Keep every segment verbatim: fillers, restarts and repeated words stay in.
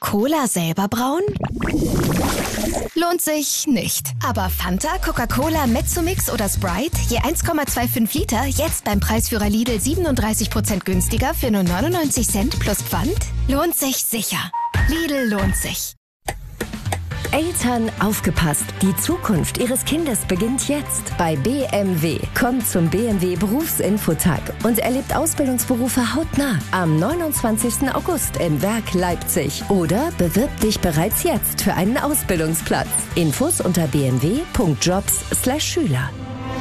Cola selber brauen? Lohnt sich nicht. Aber Fanta, Coca-Cola, Mezzomix oder Sprite, je eins Komma fünfundzwanzig Liter, jetzt beim Preisführer Lidl siebenunddreißig Prozent günstiger für nur neunundneunzig Cent plus Pfand? Lohnt sich sicher. Lidl lohnt sich. Eltern, aufgepasst! Die Zukunft Ihres Kindes beginnt jetzt bei B M W. Kommt zum B M W Berufsinfotag und erlebt Ausbildungsberufe hautnah am neunundzwanzigsten August im Werk Leipzig. Oder bewirb dich bereits jetzt für einen Ausbildungsplatz. Infos unter b m w punkt jobs slash schüler.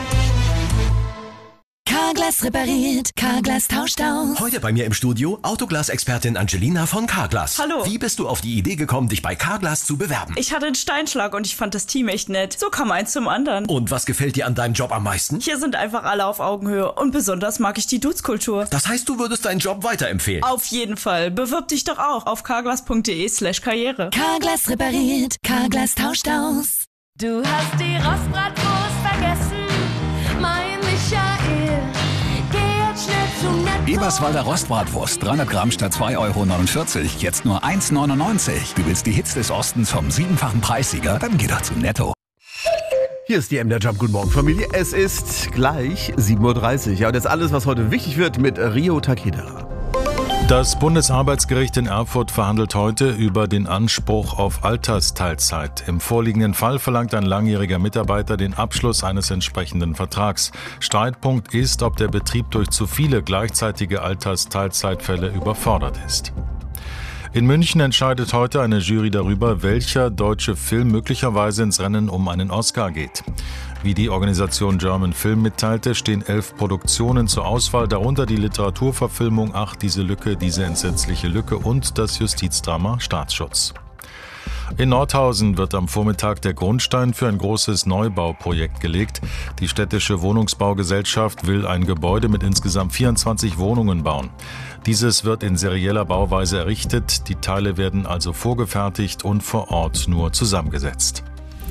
Carglass repariert, Carglass tauscht aus. Heute bei mir im Studio Autoglas-Expertin Angelina von Carglass. Hallo. Wie bist du auf die Idee gekommen, dich bei Carglass zu bewerben? Ich hatte einen Steinschlag und ich fand das Team echt nett. So kam eins zum anderen. Und was gefällt dir an deinem Job am meisten? Hier sind einfach alle auf Augenhöhe und besonders mag ich die Dudes-Kultur. Das heißt, du würdest deinen Job weiterempfehlen? Auf jeden Fall. Bewirb dich doch auch auf carglass punkt de slash karriere. Carglass repariert, Carglass tauscht aus. Du hast die Rostbratwurst vergessen, mein Michael. Geh jetzt schnell zum Netto. Eberswalder Rostbratwurst, dreihundert Gramm statt zwei Euro neunundvierzig, jetzt nur eins neunundneunzig. Du willst die Hits des Ostens vom siebenfachen Preissieger? Dann geh doch zum Netto. Hier ist die M der Jump. Guten Morgen, Familie. Es ist gleich sieben Uhr dreißig. Ja, und jetzt alles, was heute wichtig wird mit Rio Takeda. Das Bundesarbeitsgericht in Erfurt verhandelt heute über den Anspruch auf Altersteilzeit. Im vorliegenden Fall verlangt ein langjähriger Mitarbeiter den Abschluss eines entsprechenden Vertrags. Streitpunkt ist, ob der Betrieb durch zu viele gleichzeitige Altersteilzeitfälle überfordert ist. In München entscheidet heute eine Jury darüber, welcher deutsche Film möglicherweise ins Rennen um einen Oscar geht. Wie die Organisation German Film mitteilte, stehen elf Produktionen zur Auswahl, darunter die Literaturverfilmung Ach, diese Lücke, diese entsetzliche Lücke und das Justizdrama Staatsschutz. In Nordhausen wird am Vormittag der Grundstein für ein großes Neubauprojekt gelegt. Die städtische Wohnungsbaugesellschaft will ein Gebäude mit insgesamt vierundzwanzig Wohnungen bauen. Dieses wird in serieller Bauweise errichtet. Die Teile werden also vorgefertigt und vor Ort nur zusammengesetzt.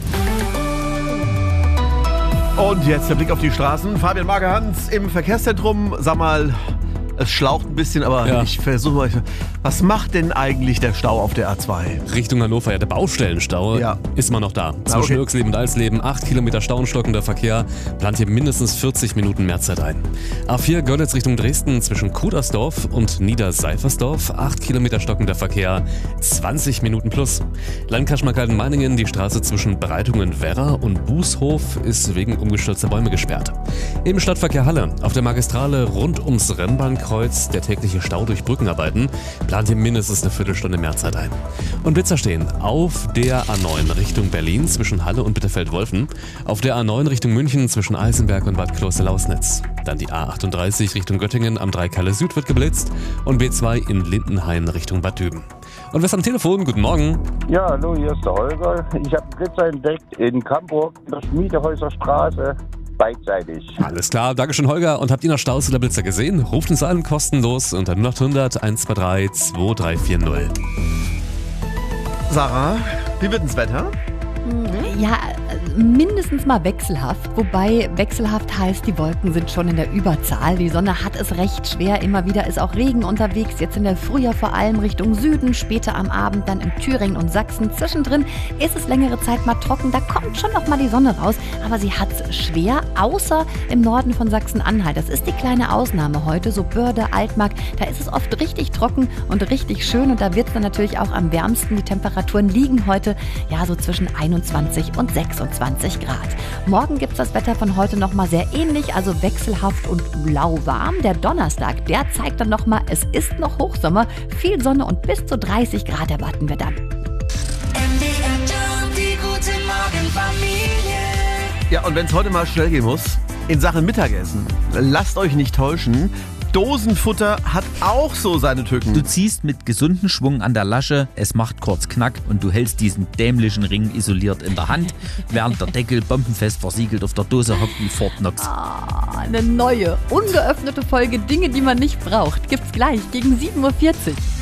Und jetzt der Blick auf die Straßen. Fabian Mager-Hans im Verkehrszentrum. Sag mal, es schlaucht ein bisschen, aber ja. ich versuche mal. Was macht denn eigentlich der Stau auf der A zwei? Richtung Hannover, ja, der Baustellenstau ja. ist immer noch da. Zwischen okay. Irxleben und Alsleben, acht Kilometer stauenstockender Verkehr, plant hier mindestens vierzig Minuten mehr Zeit ein. A vier Görlitz Richtung Dresden zwischen Kudersdorf und Niederseifersdorf, acht Kilometer stockender Verkehr, zwanzig Minuten plus. Landkreis Schmalkalden-Meiningen, die Straße zwischen Breitungen-Werra und Bußhof ist wegen umgestürzter Bäume gesperrt. Im Stadtverkehr Halle, auf der Magistrale rund ums Rennbahnkreuz, der tägliche Stau durch Brückenarbeiten, plant hier mindestens eine Viertelstunde mehr Zeit ein. Und Blitzer stehen auf der A neun Richtung Berlin zwischen Halle und Bitterfeld-Wolfen, auf der A neun Richtung München zwischen Eisenberg und Bad Kloster-Lausnitz. Dann die A achtunddreißig Richtung Göttingen am Dreikalle Süd wird geblitzt und B zwei in Lindenhain Richtung Bad Düben. Und was am Telefon? Guten Morgen. Ja, hallo, hier ist der Holger. Ich habe einen Blitzer entdeckt in Camburg, in der Schmiedehäuser Straße. Beidseitig. Alles klar, Dankeschön Holger. Und habt ihr noch Staus oder Blitzer gesehen? Ruft uns an, kostenlos unter null acht hundert eins zwei drei zwei drei vier null. Sarah, wie wird das Wetter? Ja, mindestens mal wechselhaft. Wobei wechselhaft heißt, die Wolken sind schon in der Überzahl. Die Sonne hat es recht schwer. Immer wieder ist auch Regen unterwegs. Jetzt in der Frühjahr vor allem Richtung Süden. Später am Abend dann in Thüringen und Sachsen. Zwischendrin ist es längere Zeit mal trocken. Da kommt schon noch mal die Sonne raus. Aber sie hat es schwer, außer im Norden von Sachsen-Anhalt. Das ist die kleine Ausnahme heute. So Börde, Altmark. Da ist es oft richtig trocken und richtig schön. Und da wird es dann natürlich auch am wärmsten. Die Temperaturen liegen heute ja so zwischen einundzwanzig und sechsundzwanzig Grad. Morgen gibt es das Wetter von heute nochmal sehr ähnlich, also wechselhaft und lauwarm. Der Donnerstag, der zeigt dann nochmal, es ist noch Hochsommer, viel Sonne und bis zu dreißig Grad erwarten wir dann. M D R Jump, die gute Morgenfamilie. Ja, und wenn es heute mal schnell gehen muss, in Sachen Mittagessen, lasst euch nicht täuschen, Dosenfutter hat auch so seine Tücken. Du ziehst mit gesundem Schwung an der Lasche, es macht kurz Knack und du hältst diesen dämlichen Ring isoliert in der Hand, während der Deckel bombenfest versiegelt auf der Dose hockt wie Fort Knox. Ah, eine neue, ungeöffnete Folge Dinge, die man nicht braucht. Gibt's gleich gegen sieben Uhr vierzig.